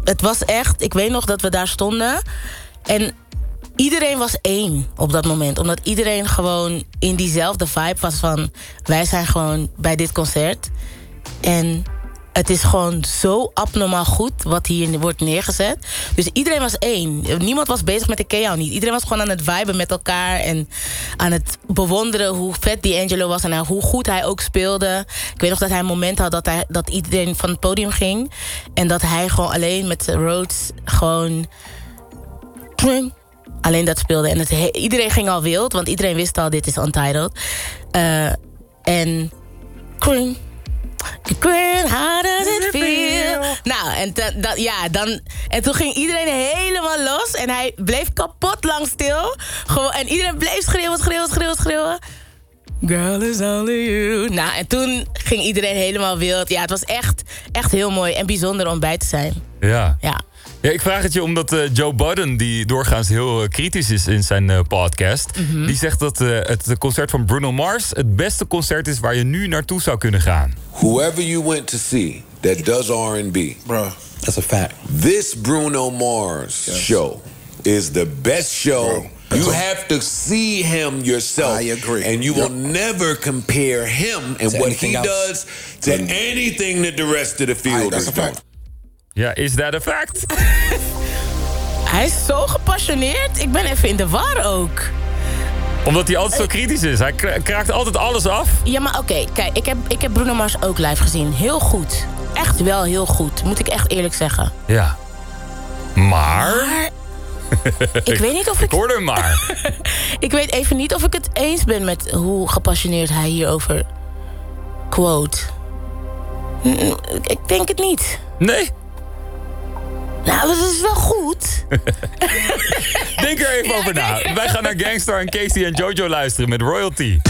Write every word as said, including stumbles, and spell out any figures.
het was echt... Ik weet nog dat we daar stonden. En iedereen was één op dat moment. Omdat iedereen gewoon in diezelfde vibe was van... wij zijn gewoon bij dit concert. En het is gewoon zo abnormaal goed wat hier wordt neergezet. Dus iedereen was één. Niemand was bezig met de chaos niet. Iedereen was gewoon aan het viben met elkaar. En aan het bewonderen hoe vet D'Angelo was. En hoe goed hij ook speelde. Ik weet nog dat hij een moment had dat, hij, dat iedereen van het podium ging. En dat hij gewoon alleen met Rhodes gewoon... alleen dat speelde. En het, iedereen ging al wild. Want iedereen wist al, dit is Untitled. Uh, en... How does it feel? Nou, en, te, dat, ja, dan, en toen ging iedereen helemaal los. En hij bleef kapot lang stil. Gewoon, en iedereen bleef schreeuwen, schreeuwen, schreeuwen, schreeuwen. Girl is only you. Nou, en toen ging iedereen helemaal wild. Ja, het was echt, echt heel mooi en bijzonder om bij te zijn. Ja. Ja. Ja, ik vraag het je omdat uh, Joe Budden, die doorgaans heel uh, kritisch is in zijn uh, podcast... Mm-hmm. die zegt dat uh, het concert van Bruno Mars het beste concert is waar je nu naartoe zou kunnen gaan. Whoever you went to see that does R and B, bro, that's a fact. This Bruno Mars yes. show is the best show. Bro. You have to see him yourself. I agree. And you yep. will never compare him and to what he else. does to mm. anything that the rest of the field is doing. Ja, is dat een fact? Hij is zo gepassioneerd. Ik ben even in de war ook. Omdat hij altijd zo kritisch is. Hij kraakt altijd alles af. Ja, maar oké. Okay, kijk, ik heb, ik heb Bruno Mars ook live gezien. Heel goed. Echt wel heel goed. Moet ik echt eerlijk zeggen. Ja. Maar... maar ik weet niet of ik... Ik hoorde hem maar. Ik weet even niet of ik het eens ben met hoe gepassioneerd hij hierover quote. Ik denk het niet. Nee? Nou, dat is wel goed. Denk er even over na. Wij gaan naar Gangstar en Casey en Jojo luisteren met Royalty.